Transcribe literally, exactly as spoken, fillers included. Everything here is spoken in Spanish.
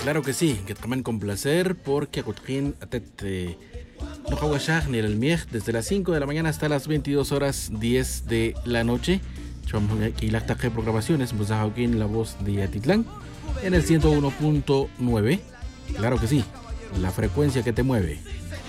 Claro que sí, que también con placer, porque Acotrin Atete no Hawashag ni el Miej desde las cinco de la mañana hasta las veintidós horas diez de la noche. Y la taje programaciones, pues en la voz de Atitlán en el ciento uno punto nueve. Claro que sí, la frecuencia que te mueve.